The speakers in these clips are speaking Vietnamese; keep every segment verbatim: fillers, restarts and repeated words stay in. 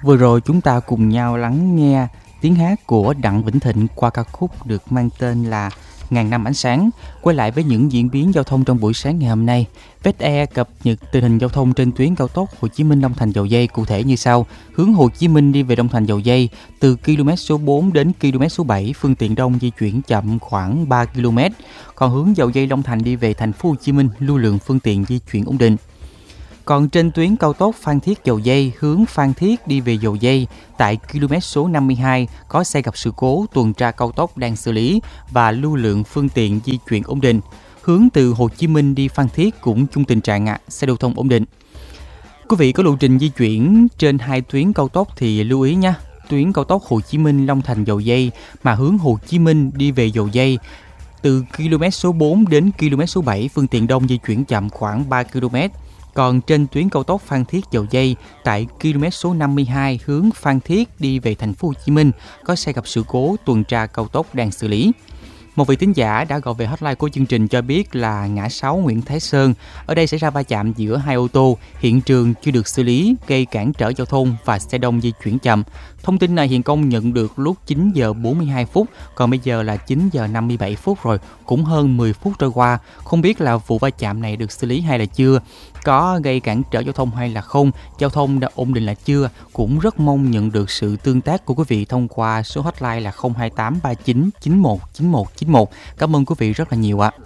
Vừa rồi chúng ta cùng nhau lắng nghe tiếng hát của Đặng Vĩnh Thịnh qua ca khúc được mang tên là Ngàn năm ánh sáng. Quay lại với những diễn biến giao thông trong buổi sáng ngày hôm nay. vê e e cập nhật tình hình giao thông trên tuyến cao tốc Hồ Chí Minh Long Thành Dầu Giây cụ thể như sau. Hướng Hồ Chí Minh đi về Long Thành Dầu Giây từ km số bốn đến km số bảy, phương tiện đông di chuyển chậm khoảng ba ki lô mét. Còn hướng Dầu Giây Long Thành đi về thành phố Hồ Chí Minh, lưu lượng phương tiện di chuyển ổn định. Còn trên tuyến cao tốc Phan Thiết Dầu Giây, hướng Phan Thiết đi về Dầu Giây, tại km số năm mươi hai có xe gặp sự cố, tuần tra cao tốc đang xử lý và lưu lượng phương tiện di chuyển ổn định. Hướng từ Hồ Chí Minh đi Phan Thiết cũng chung tình trạng ạ, xe lưu thông ổn định. Quý vị có lộ trình di chuyển trên hai tuyến cao tốc thì lưu ý nha. Tuyến cao tốc Hồ Chí Minh Long Thành Dầu Giây mà hướng Hồ Chí Minh đi về Dầu Giây, từ km số bốn đến km số bảy, phương tiện đông di chuyển chậm khoảng ba ki lô mét. Còn trên tuyến cao tốc Phan Thiết Dầu Giây tại km số năm mươi hai hướng Phan Thiết đi về thành phố Hồ Chí Minh có xe gặp sự cố, tuần tra cao tốc đang xử lý. Một vị thính giả đã gọi về hotline của chương trình cho biết là ngã sáu Nguyễn Thái Sơn, ở đây xảy ra va chạm giữa hai ô tô, hiện trường chưa được xử lý, gây cản trở giao thông và xe đông di chuyển chậm. Thông tin này hiện công nhận được lúc chín giờ bốn mươi hai phút, còn bây giờ là chín giờ năm mươi bảy phút rồi, cũng hơn mười phút trôi qua. Không biết là vụ va chạm này được xử lý hay là chưa, có gây cản trở giao thông hay là không, giao thông đã ổn định là chưa. Cũng rất mong nhận được sự tương tác của quý vị thông qua số hotline là không hai tám ba chín chín một chín một chín một. Cảm ơn quý vị rất là nhiều ạ.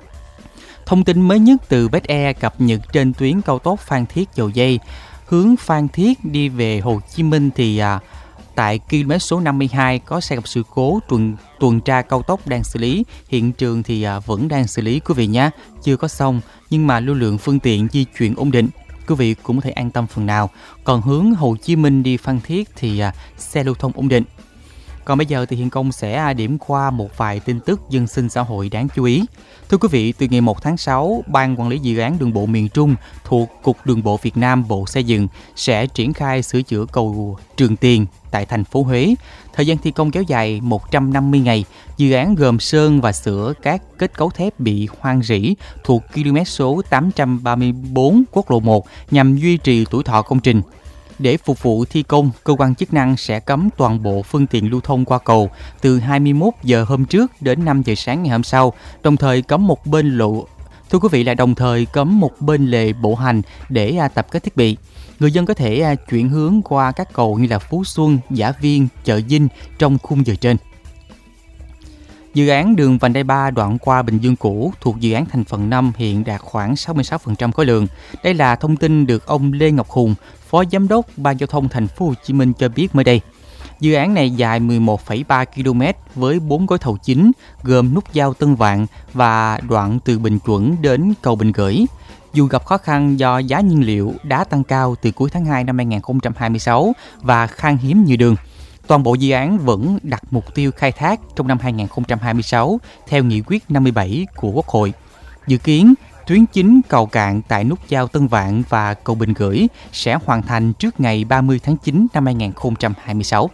Thông tin mới nhất từ vê e e cập nhật trên tuyến cao tốc Phan Thiết Dầu Giây, hướng Phan Thiết đi về Hồ Chí Minh thì à, tại km số năm mươi hai có xe gặp sự cố, tuần tuần tra cao tốc đang xử lý, hiện trường thì à, vẫn đang xử lý quý vị nhé, chưa có xong nhưng mà lưu lượng phương tiện di chuyển ổn định, quý vị cũng có thể an tâm phần nào. Còn hướng Hồ Chí Minh đi Phan Thiết thì à, xe lưu thông ổn định. Còn bây giờ thì hiện công sẽ điểm qua một vài tin tức dân sinh xã hội đáng chú ý. Thưa quý vị, từ ngày một tháng sáu, Ban Quản lý Dự án Đường bộ miền Trung thuộc Cục Đường bộ Việt Nam, Bộ Xây dựng sẽ triển khai sửa chữa cầu Trường Tiền tại thành phố Huế. Thời gian thi công kéo dài một trăm năm mươi ngày. Dự án gồm sơn và sửa các kết cấu thép bị hoang rỉ thuộc km số tám trăm ba mươi tư quốc lộ một nhằm duy trì tuổi thọ công trình. Để phục vụ thi công, cơ quan chức năng sẽ cấm toàn bộ phương tiện lưu thông qua cầu từ hai mươi mốt giờ hôm trước đến năm giờ sáng ngày hôm sau, đồng thời cấm một bên lộ Thưa quý vị là đồng thời cấm một bên lề bộ hành để à, tập kết thiết bị. Người dân có thể à, chuyển hướng qua các cầu như là Phú Xuân, Dã Viên, Chợ Dinh trong khung giờ trên. Dự án đường vành đai ba đoạn qua Bình Dương cũ thuộc dự án thành phần năm hiện đạt khoảng sáu mươi sáu phần trăm khối lượng. Đây là thông tin được ông Lê Ngọc Hùng, Phó Giám đốc Ban Giao thông Thành phố Hồ Chí Minh cho biết mới đây. Dự án này dài mười một phẩy ba ki lô mét với bốn gói thầu chính, gồm nút giao Tân Vạn và đoạn từ Bình Chuẩn đến cầu Bình Gửi. Dù gặp khó khăn do giá nhiên liệu đá tăng cao từ cuối tháng hai năm hai nghìn không trăm hai mươi sáu và khan hiếm nhiều đường, toàn bộ dự án vẫn đặt mục tiêu khai thác trong năm hai nghìn không trăm hai mươi sáu theo nghị quyết năm mươi bảy của Quốc hội. Dự kiến, tuyến chính cầu Cạn tại nút giao Tân Vạn và cầu Bình Gửi sẽ hoàn thành trước ngày ba mươi tháng chín năm hai nghìn không trăm hai mươi sáu.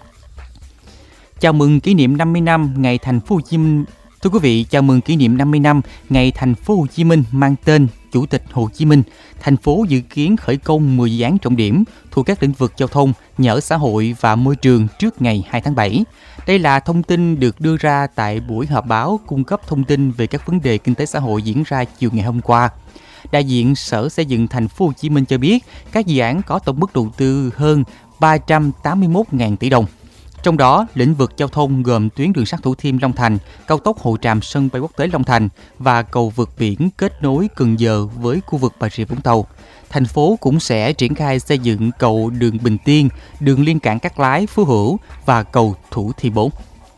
Chào mừng kỷ niệm năm mươi năm ngày thành phố Hồ Chí Minh. Thưa quý vị, chào mừng kỷ niệm năm mươi năm ngày thành phố Hồ Chí Minh mang tên Chủ tịch Hồ Chí Minh. Thành phố dự kiến khởi công mười dự án trọng điểm thuộc các lĩnh vực giao thông, nhà ở xã hội và môi trường trước ngày hai tháng bảy. Đây là thông tin được đưa ra tại buổi họp báo cung cấp thông tin về các vấn đề kinh tế xã hội diễn ra chiều ngày hôm qua. Đại diện Sở Xây dựng Thành phố Hồ Chí Minh cho biết các dự án có tổng mức đầu tư hơn ba trăm tám mươi mốt nghìn tỷ đồng. Trong đó, lĩnh vực giao thông gồm tuyến đường sắt Thủ Thiêm - Long Thành, cao tốc Hồ Tràm - sân bay quốc tế Long Thành và cầu vượt biển kết nối Cần Giờ với khu vực Bà Rịa Vũng Tàu. Thành phố cũng sẽ triển khai xây dựng cầu đường Bình Tiên, đường liên cảng Cát Lái - Phú Hữu và cầu Thủ Thiêm bốn.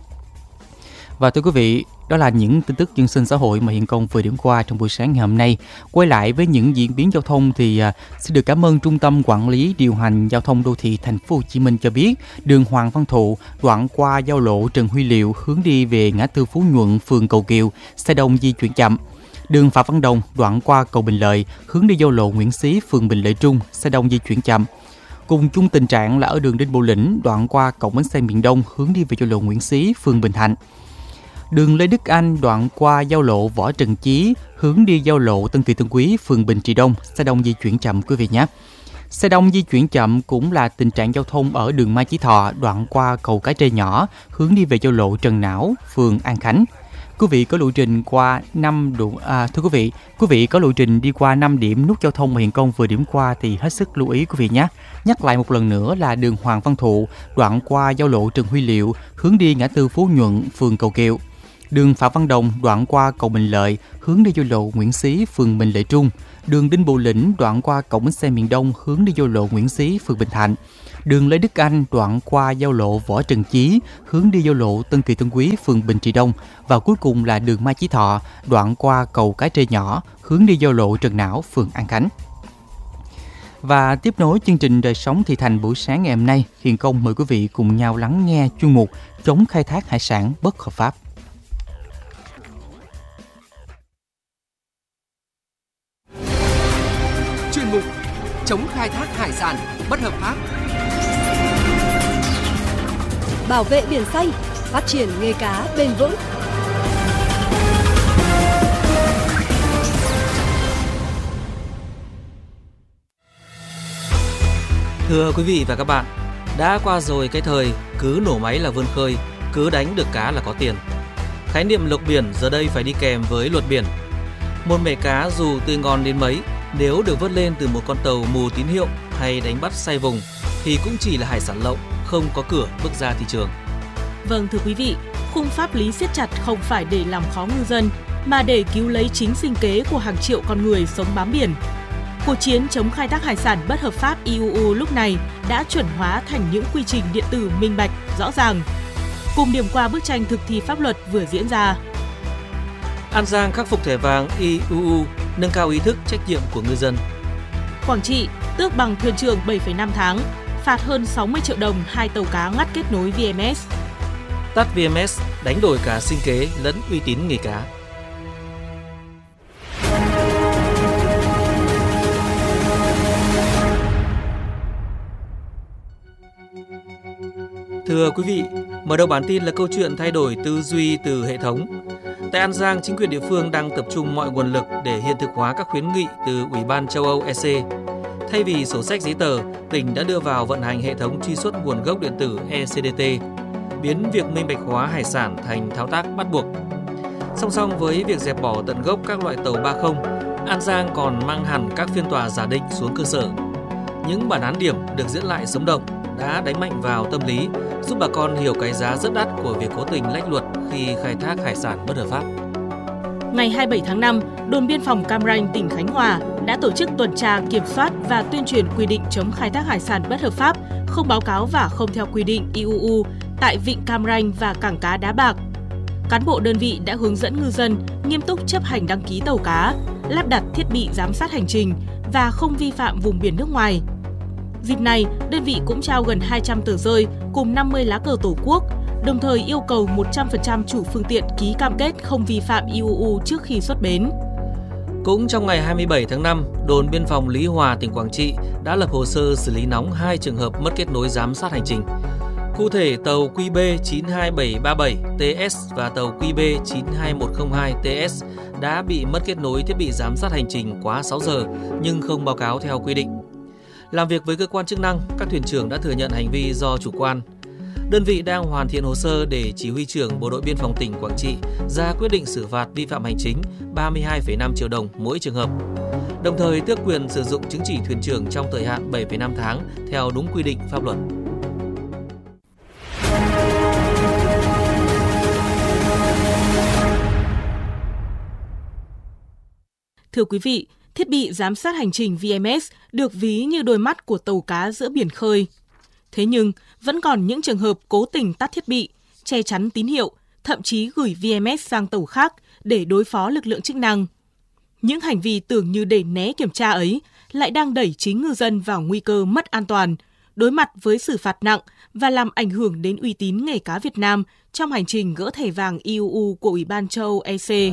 Và thưa quý vị, đó là những tin tức dân sinh xã hội mà Hiện Công vừa điểm qua trong buổi sáng ngày hôm nay. Quay lại với những diễn biến giao thông thì uh, xin được cảm ơn Trung tâm Quản lý Điều hành Giao thông Đô thị Thành phố Hồ Chí Minh cho biết đường Hoàng Văn Thụ đoạn qua giao lộ Trần Huy Liệu hướng đi về ngã tư Phú Nhuận, phường Cầu Kiều, xe đông di chuyển chậm. Đường Phạm Văn Đồng đoạn qua cầu Bình Lợi hướng đi giao lộ Nguyễn Xí, phường Bình Lợi Trung, xe đông di chuyển chậm. Cùng chung tình trạng là ở đường Đinh Bộ Lĩnh đoạn qua cổng bến xe miền Đông hướng đi về giao lộ Nguyễn Xí, phường Bình Thạnh. Đường Lê Đức Anh đoạn qua giao lộ Võ Trần Chí hướng đi giao lộ Tân Kỳ Tân Quý, phường Bình Trị Đông, xe đông di chuyển chậm quý vị nhé. Xe đông di chuyển chậm cũng là tình trạng giao thông ở đường Mai Chí Thọ đoạn qua cầu Cái Trê Nhỏ hướng đi về giao lộ Trần Não, phường An Khánh. Quý vị có lộ trình qua năm đủ à, thưa quý vị, quý vị có lộ trình đi qua năm điểm nút giao thông mà hiện công vừa điểm qua thì hết sức lưu ý quý vị nhé. Nhắc lại một lần nữa là đường Hoàng Văn Thụ đoạn qua giao lộ Trần Huy Liệu hướng đi ngã tư Phú Nhuận, phường Cầu Kiệu. Đường Phạm Văn Đồng đoạn qua cầu Bình Lợi hướng đi giao lộ Nguyễn Xí, phường Bình Lợi Trung. Đường Đinh Bộ Lĩnh đoạn qua cổng bến xe miền Đông hướng đi giao lộ Nguyễn Xí, phường Bình Thạnh. Đường Lê Đức Anh đoạn qua giao lộ Võ Trần Chí hướng đi giao lộ Tân Kỳ Tân Quý, phường Bình Trị Đông. Và cuối cùng là đường Mai Chí Thọ đoạn qua cầu Cái Trê Nhỏ hướng đi giao lộ Trần Não, phường An Khánh. Và tiếp nối chương trình Đời Sống Thị Thành buổi sáng ngày hôm nay, Hiền Công mời quý vị cùng nhau lắng nghe chuyên mục Chống khai thác hải sản bất hợp pháp. Chuyên mục Chống khai thác hải sản bất hợp pháp. Bảo vệ biển xanh, phát triển nghề cá bền vững. Thưa quý vị và các bạn, đã qua rồi cái thời cứ nổ máy là vươn khơi, cứ đánh được cá là có tiền. Khái niệm lộc biển giờ đây phải đi kèm với luật biển. Một mẻ cá dù tươi ngon đến mấy, nếu được vớt lên từ một con tàu mù tín hiệu hay đánh bắt say vùng thì cũng chỉ là hải sản lậu, không có cửa bước ra thị trường. Vâng thưa quý vị, khung pháp lý siết chặt không phải để làm khó ngư dân mà để cứu lấy chính sinh kế của hàng triệu con người sống bám biển. Cuộc chiến chống khai thác hải sản bất hợp pháp i u u lúc này đã chuẩn hóa thành những quy trình điện tử minh bạch, rõ ràng. Cùng điểm qua bức tranh thực thi pháp luật vừa diễn ra. An Giang khắc phục thẻ vàng i u u, nâng cao ý thức trách nhiệm của ngư dân. Quảng Trị tước bằng thuyền trưởng bảy phẩy năm tháng, phạt hơn sáu mươi triệu đồng hai tàu cá ngắt kết nối vê em ét. Tắt vê em ét đánh đổi cả sinh kế lẫn uy tín nghề cá. Thưa quý vị, mở đầu bản tin là câu chuyện thay đổi tư duy từ hệ thống. Tại An Giang, chính quyền địa phương đang tập trung mọi nguồn lực để hiện thực hóa các khuyến nghị từ Ủy ban châu Âu e xê. Thay vì sổ sách giấy tờ, tỉnh đã đưa vào vận hành hệ thống truy xuất nguồn gốc điện tử e xê đê tê, biến việc minh bạch hóa hải sản thành thao tác bắt buộc. Song song với việc dẹp bỏ tận gốc các loại tàu ba không, An Giang còn mang hẳn các phiên tòa giả định xuống cơ sở. Những bản án điểm được diễn lại sống động đã đánh mạnh vào tâm lý, giúp bà con hiểu cái giá rất đắt của việc cố tình lách luật khi khai thác hải sản bất hợp pháp. Ngày hai mươi bảy tháng năm, đồn biên phòng Cam Ranh, tỉnh Khánh Hòa đã tổ chức tuần tra, kiểm soát và tuyên truyền quy định chống khai thác hải sản bất hợp pháp, không báo cáo và không theo quy định i u u tại vịnh Cam Ranh và cảng cá Đá Bạc. Cán bộ đơn vị đã hướng dẫn ngư dân nghiêm túc chấp hành đăng ký tàu cá, lắp đặt thiết bị giám sát hành trình và không vi phạm vùng biển nước ngoài. Dịp này, đơn vị cũng trao gần hai trăm tờ rơi cùng năm mươi lá cờ Tổ quốc, đồng thời yêu cầu một trăm phần trăm chủ phương tiện ký cam kết không vi phạm i u u trước khi xuất bến. Cũng trong ngày hai mươi bảy tháng năm, đồn biên phòng Lý Hòa, tỉnh Quảng Trị đã lập hồ sơ xử lý nóng hai trường hợp mất kết nối giám sát hành trình. Cụ thể, tàu Q B chín hai bảy ba bảy T S và tàu Q B chín hai một không hai T S đã bị mất kết nối thiết bị giám sát hành trình quá sáu giờ nhưng không báo cáo theo quy định. Làm việc với cơ quan chức năng, các thuyền trưởng đã thừa nhận hành vi do chủ quan. Đơn vị đang hoàn thiện hồ sơ để chỉ huy trưởng Bộ đội Biên phòng tỉnh Quảng Trị ra quyết định xử phạt vi phạm hành chính ba mươi hai phẩy năm triệu đồng mỗi trường hợp, đồng thời tước quyền sử dụng chứng chỉ thuyền trưởng trong thời hạn bảy phẩy năm tháng theo đúng quy định pháp luật. Thưa quý vị, thiết bị giám sát hành trình vê em ét được ví như đôi mắt của tàu cá giữa biển khơi. Thế nhưng, vẫn còn những trường hợp cố tình tắt thiết bị, che chắn tín hiệu, thậm chí gửi vê em ét sang tàu khác để đối phó lực lượng chức năng. Những hành vi tưởng như để né kiểm tra ấy lại đang đẩy chính ngư dân vào nguy cơ mất an toàn, đối mặt với xử phạt nặng và làm ảnh hưởng đến uy tín nghề cá Việt Nam trong hành trình gỡ thẻ vàng i u u của Ủy ban châu Âu e xê.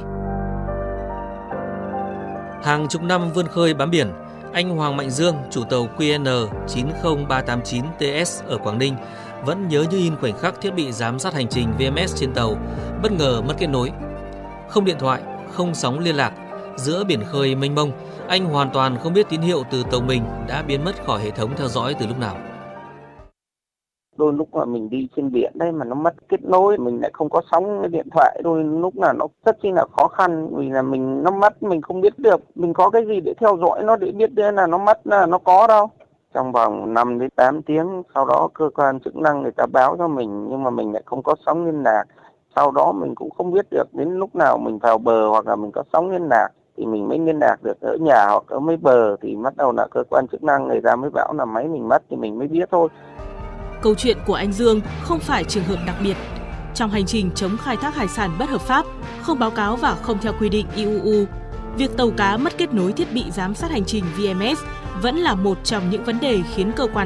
Hàng chục năm vươn khơi bám biển, anh Hoàng Mạnh Dương, chủ tàu Q N chín không ba tám chín T S ở Quảng Ninh, vẫn nhớ như in khoảnh khắc thiết bị giám sát hành trình vê em ét trên tàu bất ngờ mất kết nối. Không điện thoại, không sóng liên lạc, giữa biển khơi mênh mông, Anh hoàn toàn không biết tín hiệu từ tàu mình đã biến mất khỏi hệ thống theo dõi từ lúc nào. Đôi lúc mà mình đi trên biển đây mà nó mất kết nối, mình lại không có sóng điện thoại, đôi lúc là nó rất chi là khó khăn vì là mình nó mất, mình không biết được, mình có cái gì để theo dõi nó để biết được là nó mất là nó có đâu. Trong vòng năm đến tám tiếng sau đó cơ quan chức năng người ta báo cho mình nhưng mà mình lại không có sóng liên lạc. Sau đó mình cũng không biết được đến lúc nào mình vào bờ hoặc là mình có sóng liên lạc thì mình mới liên lạc được ở nhà hoặc ở mấy bờ thì bắt đầu là cơ quan chức năng người ta mới bảo là máy mình mất thì mình mới biết thôi. Câu chuyện của anh Dương không phải trường hợp đặc biệt. Trong hành trình chống khai thác hải sản bất hợp pháp, không báo cáo và không theo quy định i u u, việc tàu cá mất kết nối thiết bị giám sát hành trình vê em ét vẫn là một trong những vấn đề khiến cơ quan